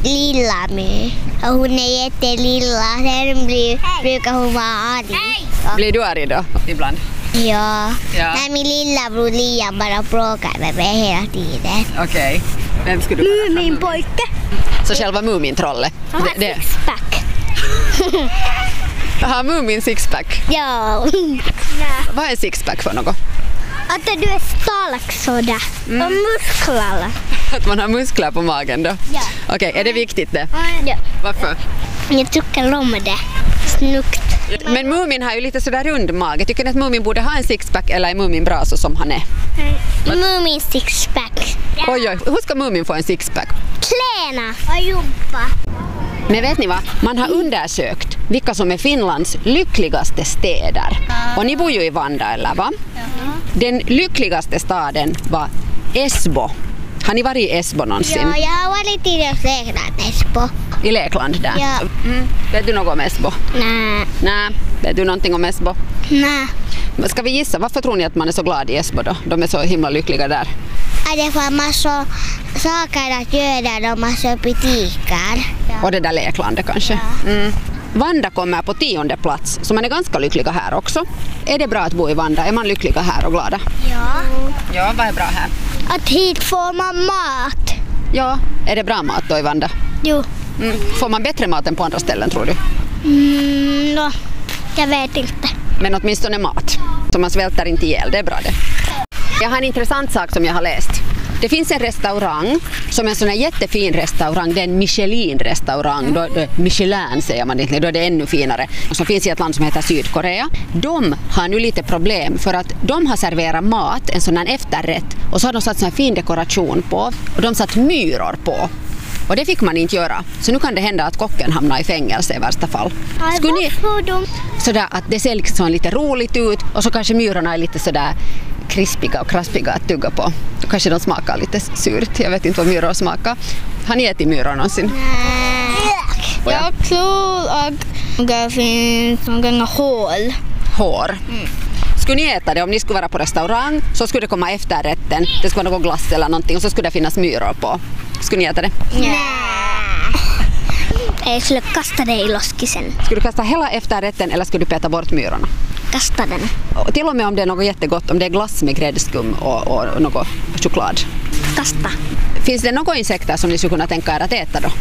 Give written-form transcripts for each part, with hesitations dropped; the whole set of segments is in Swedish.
lilla My. Och hon är jättelilla. Sen brukar hon vara arg. Blir du arg då ibland? Ja. När min lilla bror Liam bara bråkar med mig hela tiden. Okej. Vem skulle du vara? Min pojke. Så själva Mumintrollet? Han har sixpack. Jaha, Mumin sixpack. Ja. Vad är sixpack för något? Att du är stark sådär. Och muskler. Att man har muskler på magen då? Ja. Okej, är det viktigt det? Ja. Varför? Jag tycker om det. Snukt. Men Mumin har ju lite sådär rund mage. Tycker ni att Mumin borde ha en sixpack eller är Mumin bra så som han är? Mumin sixpack. Oj, hur ska Mumin få en sixpack? Kläna och jumpa. Men vet ni vad? Man har undersökt vilka som är Finlands lyckligaste städer. Och ni bor ju i Vanda, eller va? Den lyckligaste staden var Esbo. Har ni varit i Esbo någonsin? Ja, jag har varit i Lekland, Esbo. I Lekland där? Ja. Vet du något om Esbo? Nej. Vet du någonting om Esbo? Nej. Ska vi gissa, varför tror ni att man är så glad i Esbo då? De är så himla lyckliga där. Det får massa saker att göra och massa butiker. Och det där Leklandet kanske. Vanda kommer på 10:e plats, så man är ganska lyckliga här också. Är det bra att bo i Vanda? Är man lyckliga här och glada? Ja. Ja, vad är bra här? Att hit får man mat. Ja, är det bra mat då i Vanda? Jo. Får man bättre mat än på andra ställen tror du? No, jag vet inte. Men åtminstone mat. Så man svälter inte ihjäl, det är bra det. Jag har en intressant sak som jag har läst. Det finns en restaurang som är en sån här jättefin restaurang. Det är en Michelin-restaurang. Då, Michelin säger man inte, då är det ännu finare. Och som finns i ett land som heter Sydkorea. De har nu lite problem för att de har serverat mat, en sån här efterrätt. Och så har de satt sån här fin dekoration på. Och de satt myror på. Och det fick man inte göra. Så nu kan det hända att kocken hamnar i fängelse i värsta fall. Skulle ni... Sådär att det ser liksom lite roligt ut. Och så kanske myrorna är lite sådär krispiga och kraspiga att tugga på. Då kanske de smakar lite surt. Jag vet inte vad myror smakar. Har ni ätit myror någonsin? Nej. Jag tror att det finns några hål. Hår? Skulle ni äta det om ni skulle vara på restaurang så skulle det komma efterrätten. Det skulle vara någon glass eller någonting och så skulle det finnas myror på. Skulle ni äta det? Nej. Jag skulle kasta det i loskisen. Skulle du kasta hela efterrätten eller skulle du peta bort myrorna? Kasta den. Och till och med om det är något jättegott, om det är glass med gräddskum och något choklad. Kasta. Finns det några insekter som ni skulle kunna tänka er att äta då?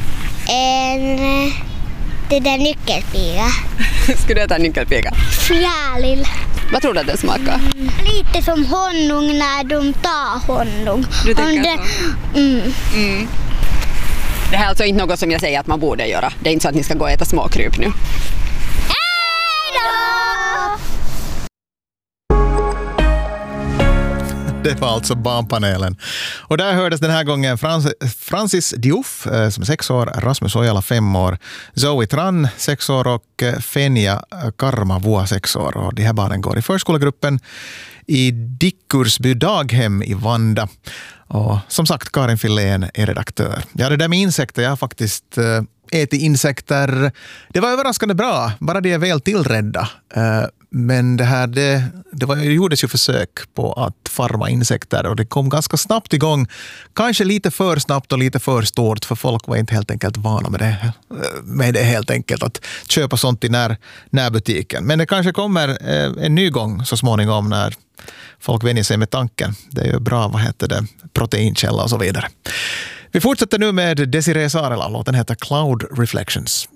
Det där nyckelpiga. Skulle du äta en nyckelpiga? Fjäril. Vad tror du att den smakar? Lite som honung när de tar honung. Du tänker så? Det här är alltså inte något som jag säger att man borde göra. Det är inte så att ni ska gå och äta småkryp nu. Det var alltså Barnpanelen. Och där hördes den här gången Francis Diouf, som är 6 år, Rasmus Ojala 5 år, Zoe Tran 6 år och Fenja Karmavua 6 år. Och de här barnen går i förskolegruppen i Dickursby daghem i Vanda. Och som sagt, Karin Filén är redaktör. Ja, det där med insekter, jag har faktiskt ätit insekter. Det var överraskande bra, bara de är väl tillredda. Men det gjordes ju försök på att farma insekter och det kom ganska snabbt igång. Kanske lite för snabbt och lite för stort för folk var inte helt enkelt vana med det helt enkelt att köpa sånt i närbutiken. Men det kanske kommer en ny gång så småningom när folk vänjer sig med tanken. Det är ju bra, proteinkälla och så vidare. Vi fortsätter nu med Desiree Saarela. Låten heter Cloud Reflections.